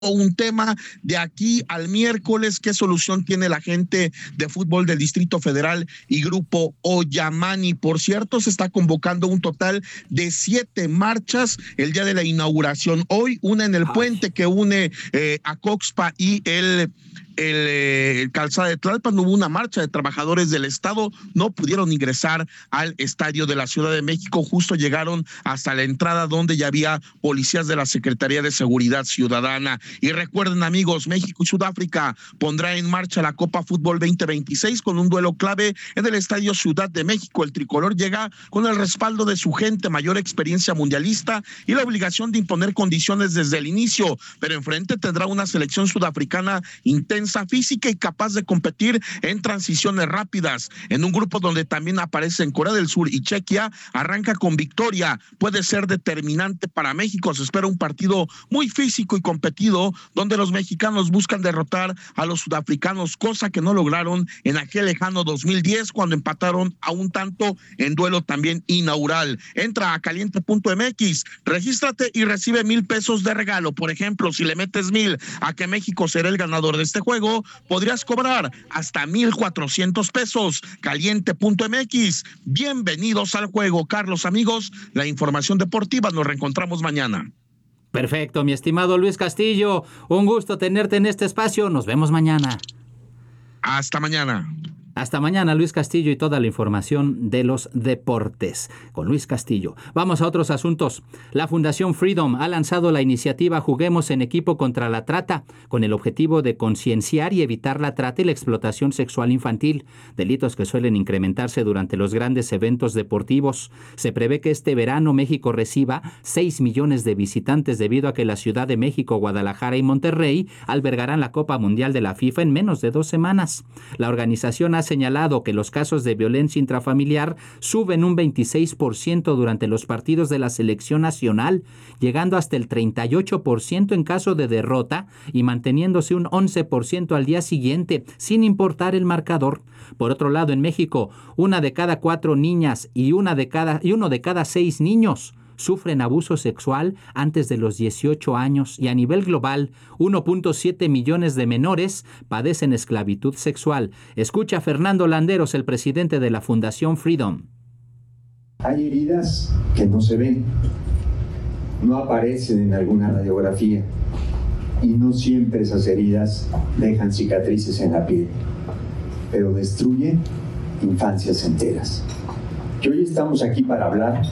un tema de aquí al miércoles. ¿Qué solución tiene la gente de fútbol del Distrito Federal y Grupo Ollamani? Por cierto, se está convocando un total de 7 marchas el día de la inauguración. Hoy una en el puente que une a Coxpa y el Calzada de Tlalpan. Hubo una marcha de trabajadores del estado, no pudieron ingresar al estadio de la Ciudad de México, justo llegaron hasta la entrada donde ya había policías de la Secretaría de Seguridad Ciudadana. Y recuerden, amigos, México y Sudáfrica pondrá en marcha la Copa Fútbol 2026 con un duelo clave en el Estadio Ciudad de México. El tricolor llega con el respaldo de su gente, mayor experiencia mundialista y la obligación de imponer condiciones desde el inicio, pero enfrente tendrá una selección sudafricana intensa, física y capaz de competir en transiciones rápidas. En un grupo donde también aparecen Corea del Sur y Chequia, arranca con victoria. Puede ser determinante para México. Se espera un partido muy físico y competido, donde los mexicanos buscan derrotar a los sudafricanos, cosa que no lograron en aquel lejano 2010, cuando empataron a un tanto en duelo también inaugural. Entra a caliente.mx, regístrate y recibe $1,000 de regalo. Por ejemplo, si le metes 1,000 a que México será el ganador de este juego, podrías cobrar hasta $1,400. Caliente.mx. Bienvenidos al juego. Carlos, amigos, la información deportiva. Nos reencontramos mañana. Perfecto, mi estimado Luis Castillo. Un gusto tenerte en este espacio. Nos vemos mañana. Hasta mañana. Hasta mañana, Luis Castillo, y toda la información de los deportes con Luis Castillo. Vamos a otros asuntos. La Fundación Freedom ha lanzado la iniciativa Juguemos en Equipo contra la Trata, con el objetivo de concienciar y evitar la trata y la explotación sexual infantil, delitos que suelen incrementarse durante los grandes eventos deportivos. Se prevé que este verano México reciba 6 millones de visitantes debido a que la Ciudad de México, Guadalajara y Monterrey albergarán la Copa Mundial de la FIFA en menos de 2 semanas. La organización ha señalado que los casos de violencia intrafamiliar suben un 26% durante los partidos de la selección nacional, llegando hasta el 38% en caso de derrota y manteniéndose un 11% al día siguiente, sin importar el marcador. Por otro lado, en México, 1 de cada 4 niñas y 1 de cada 6 niños sufren abuso sexual antes de los 18 años, y a nivel global, 1.7 millones de menores padecen esclavitud sexual. Escucha a Fernando Landeros, el presidente de la Fundación Freedom. Hay heridas que no se ven, no aparecen en alguna radiografía, y no siempre esas heridas dejan cicatrices en la piel, pero destruyen infancias enteras. Y hoy estamos aquí para hablar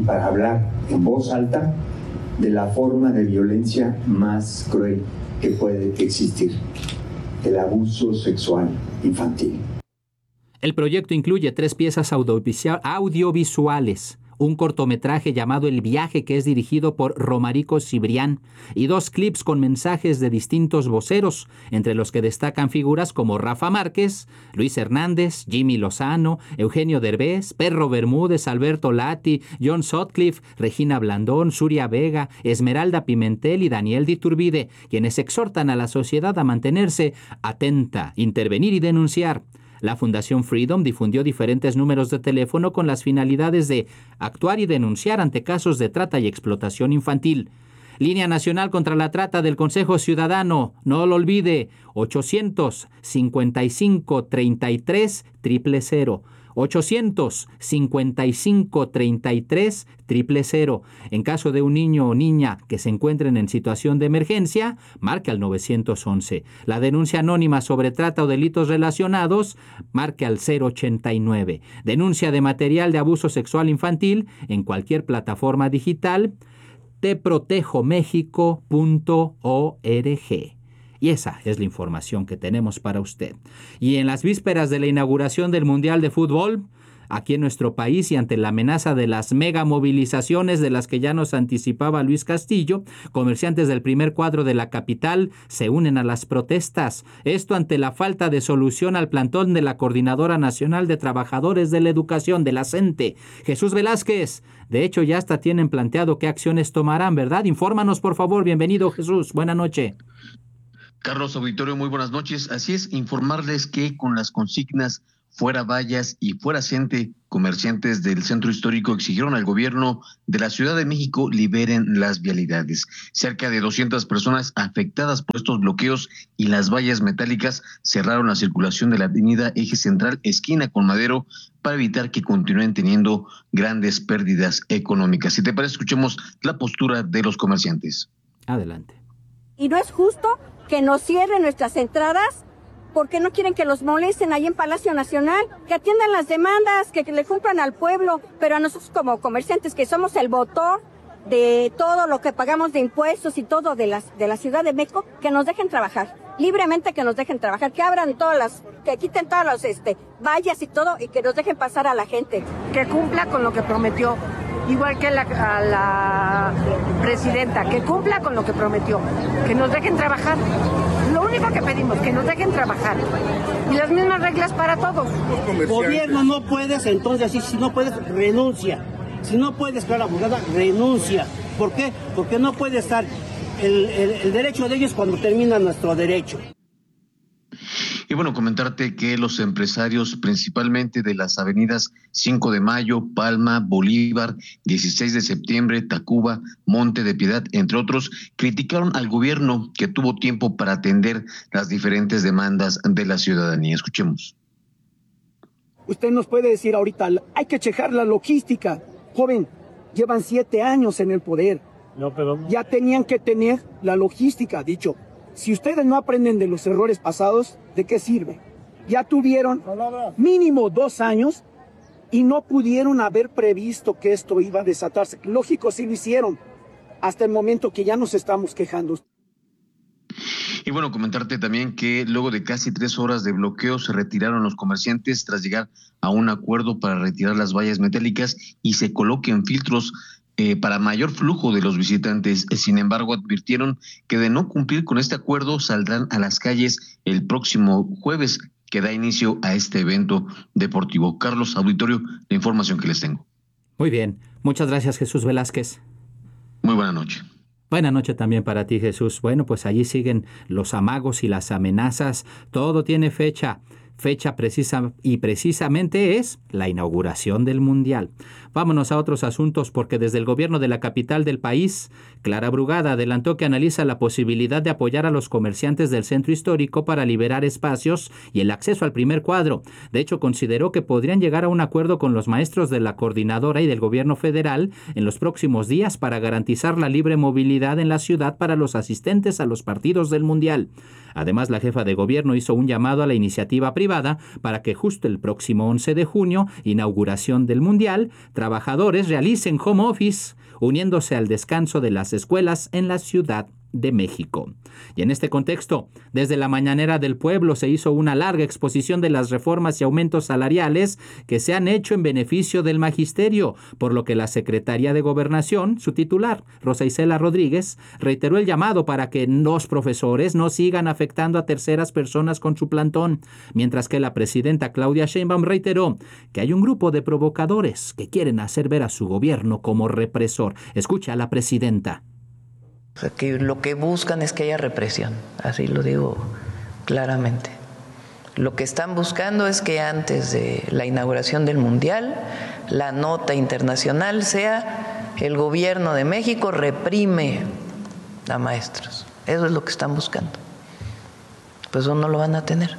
en voz alta de la forma de violencia más cruel que puede existir, el abuso sexual infantil. El proyecto incluye 3 piezas audiovisuales, un cortometraje llamado El Viaje, que es dirigido por Romarico Cibrián, y 2 clips con mensajes de distintos voceros, entre los que destacan figuras como Rafa Márquez, Luis Hernández, Jimmy Lozano, Eugenio Derbez, Perro Bermúdez, Alberto Lati, John Sutcliffe, Regina Blandón, Suria Vega, Esmeralda Pimentel y Daniel de Iturbide, quienes exhortan a la sociedad a mantenerse atenta, intervenir y denunciar. La Fundación Freedom difundió diferentes números de teléfono con las finalidades de actuar y denunciar ante casos de trata y explotación infantil. Línea Nacional contra la Trata del Consejo Ciudadano, no lo olvide, 855-33-000. 855-33-000. En caso de un niño o niña que se encuentren en situación de emergencia, marque al 911. La denuncia anónima sobre trata o delitos relacionados, marque al 089. Denuncia de material de abuso sexual infantil en cualquier plataforma digital, teprotejomexico.org. Y esa es la información que tenemos para usted. Y en las vísperas de la inauguración del Mundial de Fútbol, aquí en nuestro país, y ante la amenaza de las mega movilizaciones de las que ya nos anticipaba Luis Castillo, comerciantes del primer cuadro de la capital se unen a las protestas. Esto ante la falta de solución al plantón de la Coordinadora Nacional de Trabajadores de la Educación, de la CENTE. Jesús Velázquez, de hecho ya hasta tienen planteado qué acciones tomarán, ¿verdad? Infórmanos, por favor. Bienvenido, Jesús. Buenas noches. Carlos Auditorio, muy buenas noches. Así es, informarles que con las consignas fuera vallas y fuera gente. Comerciantes del centro histórico exigieron al gobierno de la Ciudad de México liberen las vialidades. Cerca de 200 personas afectadas por estos bloqueos y las vallas metálicas cerraron la circulación de la avenida Eje Central, esquina con Madero, para evitar que continúen teniendo grandes pérdidas económicas. Si te parece, escuchemos la postura de los comerciantes. Adelante. Y no es justo que nos cierren nuestras entradas porque no quieren que los molesten ahí en Palacio Nacional, que atiendan las demandas, que le cumplan al pueblo, pero a nosotros como comerciantes que somos el motor de todo lo que pagamos de impuestos y todo de la Ciudad de México, que nos dejen trabajar, libremente que nos dejen trabajar, que abran que quiten todas las vallas y todo y que nos dejen pasar a la gente. Que cumpla con lo que prometió, igual que a la presidenta, que cumpla con lo que prometió, que nos dejen trabajar. Lo único que pedimos, que nos dejen trabajar. Y las mismas reglas para todos. Gobierno, no puedes, entonces así, si no puedes, renuncia. Si no puedes crear abogada, renuncia. ¿Por qué? Porque no puede estar el derecho de ellos cuando termina nuestro derecho. Y bueno, comentarte que los empresarios, principalmente de las avenidas 5 de Mayo, Palma, Bolívar, 16 de septiembre, Tacuba, Monte de Piedad, entre otros, criticaron al gobierno que tuvo tiempo para atender las diferentes demandas de la ciudadanía. Escuchemos. Usted nos puede decir ahorita, hay que checar la logística. Joven, llevan 7 años en el poder. No, pero... Ya tenían que tener la logística, dicho. Si ustedes no aprenden de los errores pasados, ¿de qué sirve? Ya tuvieron mínimo 2 años y no pudieron haber previsto que esto iba a desatarse. Lógico, sí lo hicieron, hasta el momento que ya nos estamos quejando. Y bueno, comentarte también que luego de casi 3 horas de bloqueo se retiraron los comerciantes tras llegar a un acuerdo para retirar las vallas metálicas y se coloquen filtros para mayor flujo de los visitantes. Sin embargo, advirtieron que de no cumplir con este acuerdo saldrán a las calles el próximo jueves, que da inicio a este evento deportivo. Carlos, auditorio, la información que les tengo. Muy bien. Muchas gracias, Jesús Velázquez. Muy buena noche. Buena noche también para ti, Jesús. Bueno, pues allí siguen los amagos y las amenazas. Todo tiene fecha. Fecha precisa y precisamente es la inauguración del Mundial. Vámonos a otros asuntos porque desde el gobierno de la capital del país, Clara Brugada adelantó que analiza la posibilidad de apoyar a los comerciantes del centro histórico para liberar espacios y el acceso al primer cuadro. De hecho, consideró que podrían llegar a un acuerdo con los maestros de la coordinadora y del gobierno federal en los próximos días para garantizar la libre movilidad en la ciudad para los asistentes a los partidos del Mundial. Además, la jefa de gobierno hizo un llamado a la iniciativa privada para que justo el próximo 11 de junio, inauguración del Mundial, trabajadores realicen home office, uniéndose al descanso de las escuelas en la Ciudad de México. Y en este contexto, desde la Mañanera del Pueblo se hizo una larga exposición de las reformas y aumentos salariales que se han hecho en beneficio del magisterio, por lo que la Secretaría de Gobernación, su titular, Rosa Isela Rodríguez, reiteró el llamado para que los profesores no sigan afectando a terceras personas con su plantón, mientras que la presidenta Claudia Sheinbaum reiteró que hay un grupo de provocadores que quieren hacer ver a su gobierno como represor. Escucha a la presidenta. O sea, que lo que buscan es que haya represión, así lo digo claramente. Lo que están buscando es que antes de la inauguración del Mundial, la nota internacional sea: el gobierno de México reprime a maestros. Eso es lo que están buscando. Pues eso no lo van a tener.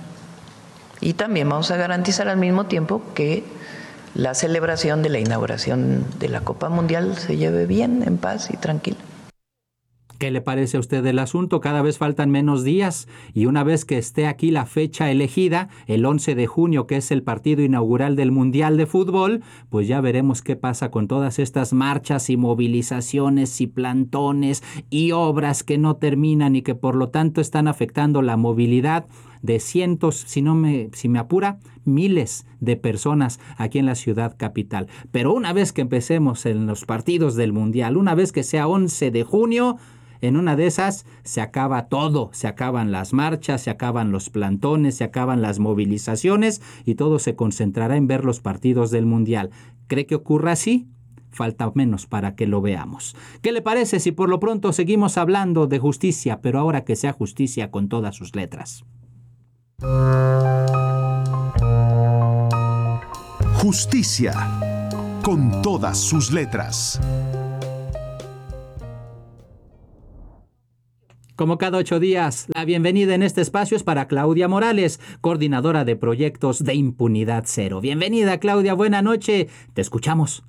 Y también vamos a garantizar al mismo tiempo que la celebración de la inauguración de la Copa Mundial se lleve bien, en paz y tranquila. ¿Qué le parece a usted el asunto? Cada vez faltan menos días y una vez que esté aquí la fecha elegida, el 11 de junio, que es el partido inaugural del Mundial de Fútbol, pues ya veremos qué pasa con todas estas marchas y movilizaciones y plantones y obras que no terminan y que por lo tanto están afectando la movilidad de cientos, si me apura, miles de personas aquí en la ciudad capital. Pero una vez que empecemos en los partidos del Mundial, una vez que sea 11 de junio, en una de esas se acaba todo, se acaban las marchas, se acaban los plantones, se acaban las movilizaciones y todo se concentrará en ver los partidos del Mundial. ¿Cree que ocurra así? Falta menos para que lo veamos. ¿Qué le parece si por lo pronto seguimos hablando de justicia, pero ahora que sea justicia con todas sus letras? Justicia, con todas sus letras. Como cada 8 días, la bienvenida en este espacio es para Claudia Morales, coordinadora de proyectos de Impunidad Cero. Bienvenida, Claudia, buena noche, te escuchamos.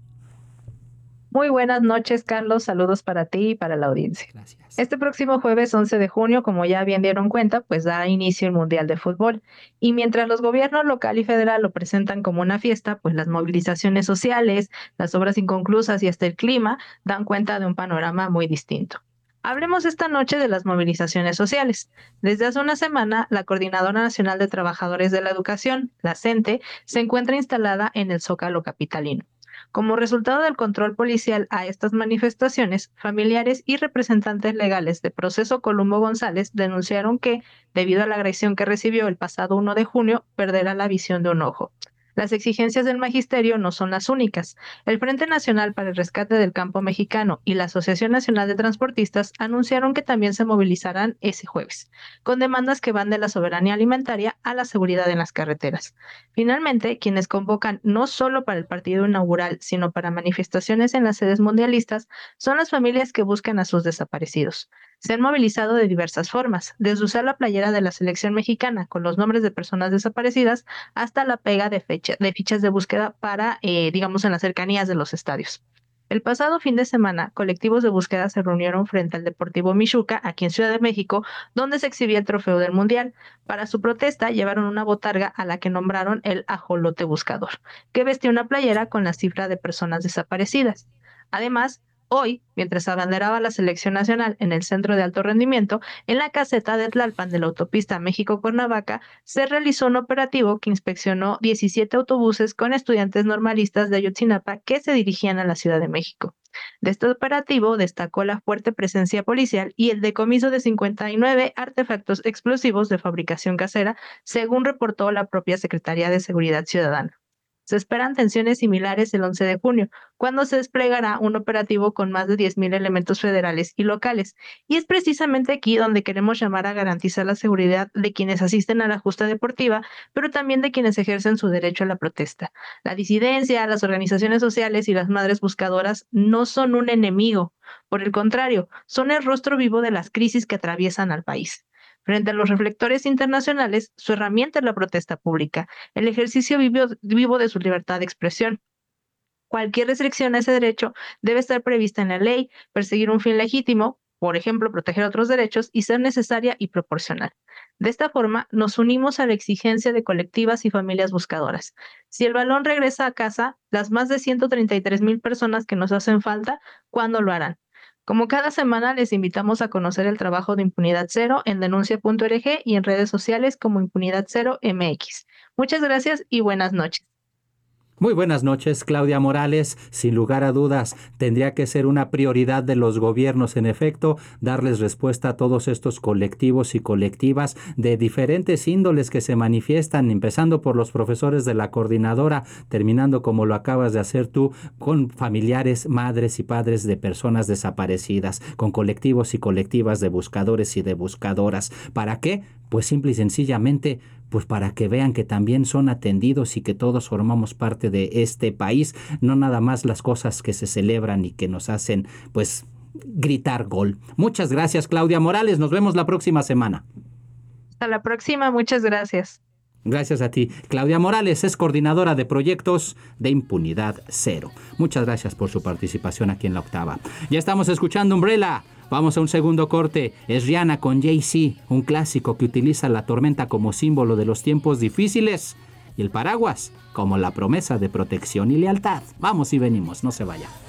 Muy buenas noches, Carlos. Saludos para ti y para la audiencia. Gracias. Este próximo jueves 11 de junio, como ya bien dieron cuenta, pues da inicio el Mundial de Fútbol. Y mientras los gobiernos local y federal lo presentan como una fiesta, pues las movilizaciones sociales, las obras inconclusas y hasta el clima dan cuenta de un panorama muy distinto. Hablemos esta noche de las movilizaciones sociales. Desde hace una semana, la Coordinadora Nacional de Trabajadores de la Educación, la CENTE, se encuentra instalada en el Zócalo capitalino. Como resultado del control policial a estas manifestaciones, familiares y representantes legales de Proceso Columbo González denunciaron que, debido a la agresión que recibió el pasado 1 de junio, perderá la visión de un ojo. Las exigencias del magisterio no son las únicas. El Frente Nacional para el Rescate del Campo Mexicano y la Asociación Nacional de Transportistas anunciaron que también se movilizarán ese jueves, con demandas que van de la soberanía alimentaria a la seguridad en las carreteras. Finalmente, quienes convocan no solo para el partido inaugural, sino para manifestaciones en las sedes mundialistas, son las familias que buscan a sus desaparecidos. Se han movilizado de diversas formas, desde usar la playera de la selección mexicana con los nombres de personas desaparecidas hasta la pega de fichas de búsqueda para, digamos, en las cercanías de los estadios. El pasado fin de semana, colectivos de búsqueda se reunieron frente al Deportivo Michuca, aquí en Ciudad de México, donde se exhibía el trofeo del Mundial. Para su protesta, llevaron una botarga a la que nombraron el Ajolote Buscador, que vestía una playera con la cifra de personas desaparecidas. Además, hoy, mientras abanderaba la selección nacional en el Centro de Alto Rendimiento, en la caseta de Tlalpan de la autopista México-Cuernavaca, se realizó un operativo que inspeccionó 17 autobuses con estudiantes normalistas de Ayotzinapa que se dirigían a la Ciudad de México. De este operativo destacó la fuerte presencia policial y el decomiso de 59 artefactos explosivos de fabricación casera, según reportó la propia Secretaría de Seguridad Ciudadana. Se esperan tensiones similares el 11 de junio, cuando se desplegará un operativo con más de 10,000 elementos federales y locales. Y es precisamente aquí donde queremos llamar a garantizar la seguridad de quienes asisten a la justa deportiva, pero también de quienes ejercen su derecho a la protesta. La disidencia, las organizaciones sociales y las madres buscadoras no son un enemigo. Por el contrario, son el rostro vivo de las crisis que atraviesan al país. Frente a los reflectores internacionales, su herramienta es la protesta pública, el ejercicio vivo de su libertad de expresión. Cualquier restricción a ese derecho debe estar prevista en la ley, perseguir un fin legítimo, por ejemplo, proteger otros derechos, y ser necesaria y proporcional. De esta forma, nos unimos a la exigencia de colectivas y familias buscadoras. Si el balón regresa a casa, las más de 133,000 personas que nos hacen falta, ¿cuándo lo harán? Como cada semana, les invitamos a conocer el trabajo de Impunidad Cero en denuncia.org y en redes sociales como Impunidad Cero MX. Muchas gracias y buenas noches. Muy buenas noches, Claudia Morales. Sin lugar a dudas, tendría que ser una prioridad de los gobiernos, en efecto, darles respuesta a todos estos colectivos y colectivas de diferentes índoles que se manifiestan, empezando por los profesores de la coordinadora, terminando como lo acabas de hacer tú, con familiares, madres y padres de personas desaparecidas, con colectivos y colectivas de buscadores y de buscadoras. ¿Para qué? Pues simple y sencillamente, pues para que vean que también son atendidos y que todos formamos parte de este país, no nada más las cosas que se celebran y que nos hacen, pues, gritar gol. Muchas gracias, Claudia Morales. Nos vemos la próxima semana. Hasta la próxima. Muchas gracias. Gracias a ti. Claudia Morales es coordinadora de proyectos de Impunidad Cero. Muchas gracias por su participación aquí en La Octava. Ya estamos escuchando Umbrella. Vamos a un segundo corte. Es Rihanna con Jay-Z, un clásico que utiliza la tormenta como símbolo de los tiempos difíciles y el paraguas como la promesa de protección y lealtad. Vamos y venimos, no se vaya.